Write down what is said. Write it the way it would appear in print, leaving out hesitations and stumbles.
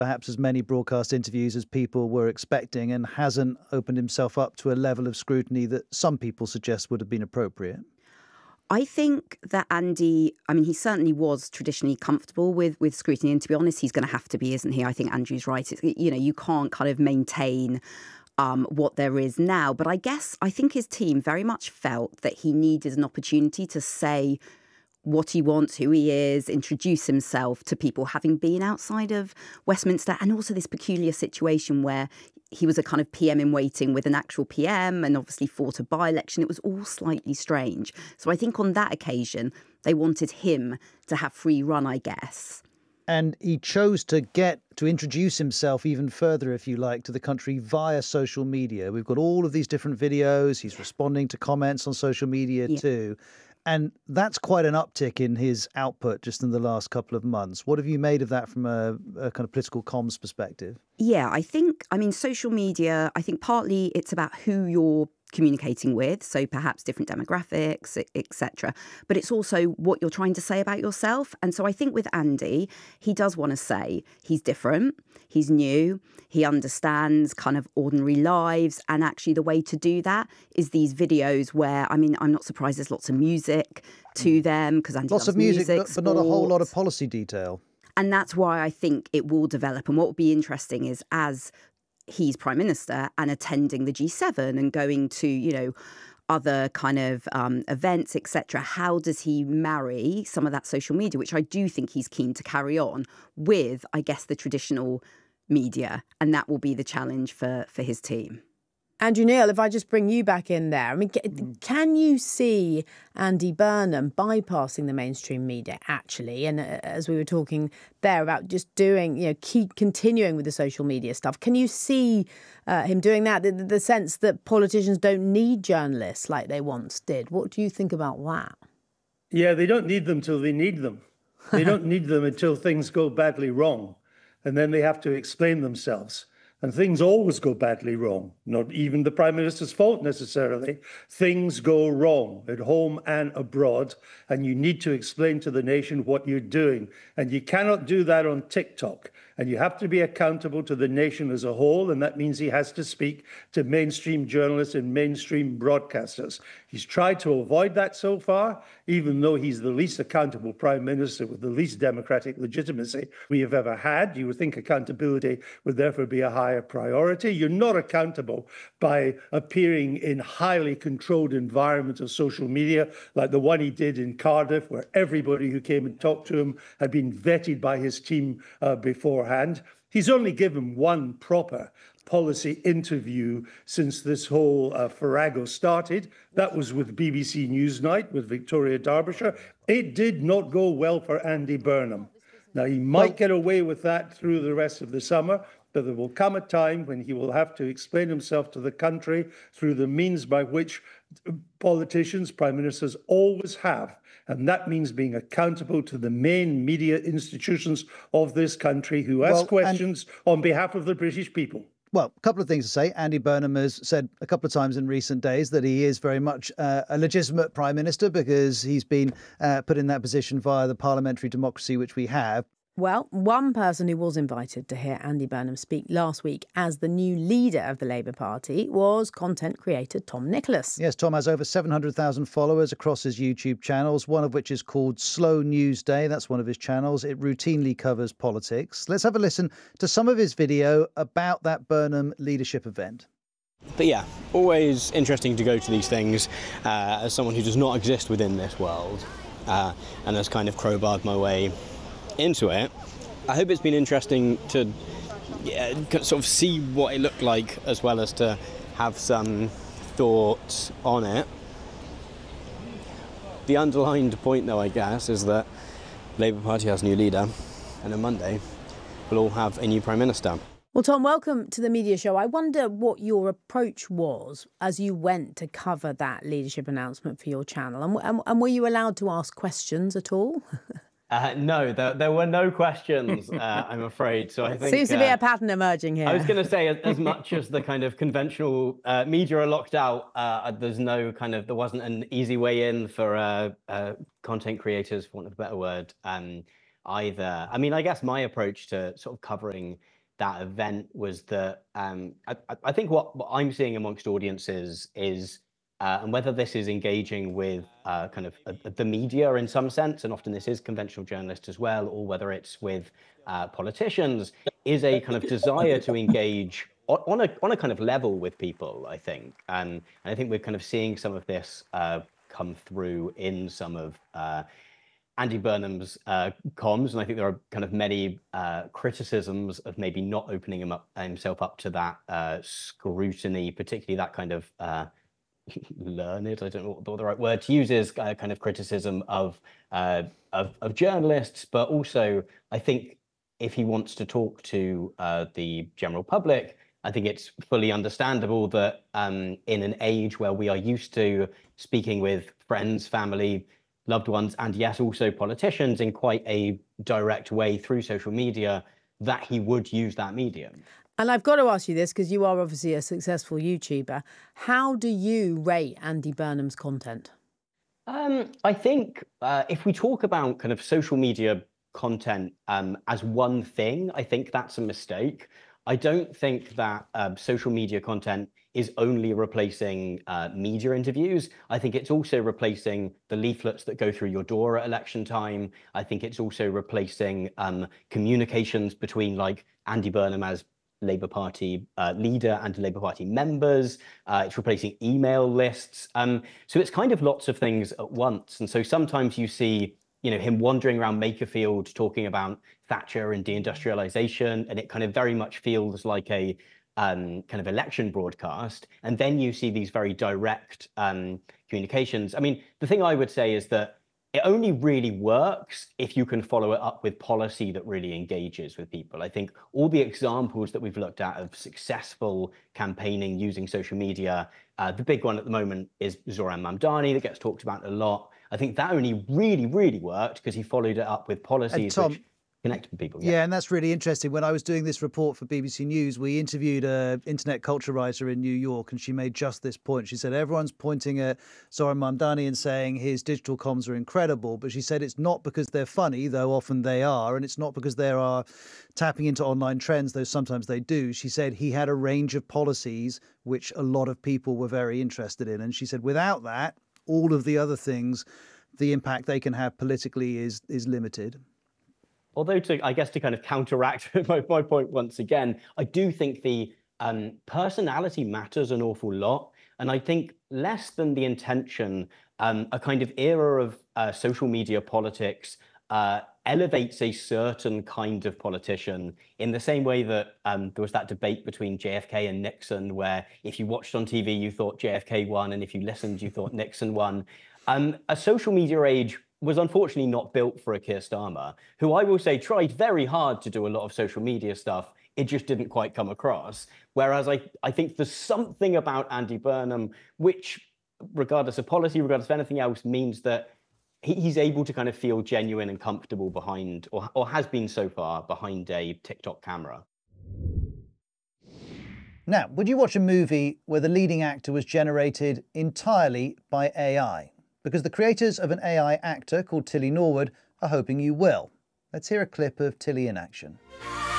perhaps as many broadcast interviews as people were expecting and hasn't opened himself up to a level of scrutiny that some people suggest would have been appropriate? I think that Andy, I mean, he certainly was traditionally comfortable with scrutiny. And to be honest, he's going to have to be, isn't he? I think Andrew's right. You can't kind of maintain what there is now. But I think his team very much felt that he needed an opportunity to say what he wants, who he is, introduce himself to people, having been outside of Westminster, and also this peculiar situation where he was a kind of PM in waiting with an actual PM and obviously fought a by-election. It was all slightly strange. So I think on that occasion, they wanted him to have free run, I guess. And he chose to introduce himself even further, if you like, to the country via social media. We've got all of these different videos. He's responding to comments on social media too. And that's quite an uptick in his output just in the last couple of months. What have you made of that from a kind of political comms perspective? Yeah, I mean, social media, I think partly it's about who you're communicating with, so perhaps different demographics, etc. But it's also what you're trying to say about yourself. And so I think with Andy, he does want to say he's different, he's new, he understands kind of ordinary lives. And actually the way to do that is these videos where, I mean, I'm not surprised there's lots of music to them because Andy lots loves of music, but not a whole lot of sport. policy detail. And that's why I think it will develop. And what will be interesting is as he's Prime Minister and attending the G7 and going to, other kind of events, etc. How does he marry some of that social media, which I do think he's keen to carry on with, I guess, the traditional media? And that will be the challenge for his team. Andrew Neil, if I just bring you back in there, I mean, can you see Andy Burnham bypassing the mainstream media, actually? And as we were talking there about just doing, keep continuing with the social media stuff, can you see him doing that? The sense that politicians don't need journalists like they once did. What do you think about that? Yeah, they don't need them till they need them. They don't need them until things go badly wrong. And then they have to explain themselves. And things always go badly wrong, not even the Prime Minister's fault necessarily. Things go wrong at home and abroad, and you need to explain to the nation what you're doing. And you cannot do that on TikTok. And you have to be accountable to the nation as a whole, and that means he has to speak to mainstream journalists and mainstream broadcasters. He's tried to avoid that so far, even though he's the least accountable Prime Minister with the least democratic legitimacy we have ever had. You would think accountability would therefore be a higher priority. You're not accountable by appearing in highly controlled environments of social media, like the one he did in Cardiff, where everybody who came and talked to him had been vetted by his team beforehand. He's only given one proper policy interview since this whole farrago started. That was with BBC Newsnight with Victoria Derbyshire. It did not go well for Andy Burnham. Now, he might get away with that through the rest of the summer, but there will come a time when he will have to explain himself to the country through the means by which politicians, prime ministers, always have. And that means being accountable to the main media institutions of this country who ask questions on behalf of the British people. Well, a couple of things to say. Andy Burnham has said a couple of times in recent days that he is very much a legitimate Prime Minister because he's been put in that position via the parliamentary democracy which we have. Well, one person who was invited to hear Andy Burnham speak last week as the new leader of the Labour Party was content creator Tom Nicholas. Yes, Tom has over 700,000 followers across his YouTube channels, one of which is called Slow News Day. That's one of his channels. It routinely covers politics. Let's have a listen to some of his video about that Burnham leadership event. But yeah, always interesting to go to these things as someone who does not exist within this world and has kind of crowbarred my way into it. I hope it's been interesting to sort of see what it looked like as well as to have some thoughts on it. The underlined point though, I guess, is that Labour Party has a new leader and on Monday we'll all have a new Prime Minister. Well, Tom, welcome to the media show. I wonder what your approach was as you went to cover that leadership announcement for your channel. And were you allowed to ask questions at all? No, there were no questions, I'm afraid. So I think seems to be a pattern emerging here. I was going to say, as much as the kind of conventional media are locked out, there wasn't an easy way in for content creators, for want of a better word, either. I mean, I guess my approach to sort of covering that event was that I think what I'm seeing amongst audiences is, and whether this is engaging with kind of the media in some sense, and often this is conventional journalists as well, or whether it's with politicians, is a kind of desire to engage on a kind of level with people, I think. And I think we're kind of seeing some of this come through in some of Andy Burnham's comms, and I think there are kind of many criticisms of maybe not opening himself up to that scrutiny, particularly that kind of learned, I don't know what the right word to use is, kind of criticism of journalists, but also I think if he wants to talk to the general public, I think it's fully understandable that in an age where we are used to speaking with friends, family, loved ones, and yes, also politicians in quite a direct way through social media, that he would use that medium. And I've got to ask you this, because you are obviously a successful YouTuber. How do you rate Andy Burnham's content? I think if we talk about kind of social media content as one thing, I think that's a mistake. I don't think that social media content is only replacing media interviews. I think it's also replacing the leaflets that go through your door at election time. I think it's also replacing communications between like Andy Burnham as Labour Party leader and Labour Party members. It's replacing email lists. So it's kind of lots of things at once. And so sometimes you see him wandering around Makerfield talking about Thatcher and deindustrialization, and it kind of very much feels like a kind of election broadcast. And then you see these very direct communications. I mean, the thing I would say is that it only really works if you can follow it up with policy that really engages with people. I think all the examples that we've looked at of successful campaigning using social media, the big one at the moment is Zoran Mamdani that gets talked about a lot. I think that only really, really worked because he followed it up with policies which connect with people. Yeah, and that's really interesting. When I was doing this report for BBC News, we interviewed an internet culture writer in New York, and she made just this point. She said, everyone's pointing at Zoran Mamdani and saying his digital comms are incredible, but she said it's not because they're funny, though often they are, and it's not because they are tapping into online trends, though sometimes they do. She said he had a range of policies which a lot of people were very interested in. And she said without that, all of the other things, the impact they can have politically is limited. Although, I guess to kind of counteract my point once again, I do think the personality matters an awful lot. And I think less than the intention, a kind of era of social media politics elevates a certain kind of politician in the same way that there was that debate between JFK and Nixon, where if you watched on TV, you thought JFK won, and if you listened, you thought Nixon won. A social media age was unfortunately not built for a Keir Starmer, who I will say tried very hard to do a lot of social media stuff. It just didn't quite come across. Whereas I think there's something about Andy Burnham, which, regardless of policy, regardless of anything else, means that he's able to kind of feel genuine and comfortable behind, or has been so far, behind a TikTok camera. Now, would you watch a movie where the leading actor was generated entirely by AI? Because the creators of an AI actor called Tilly Norwood are hoping you will. Let's hear a clip of Tilly in action.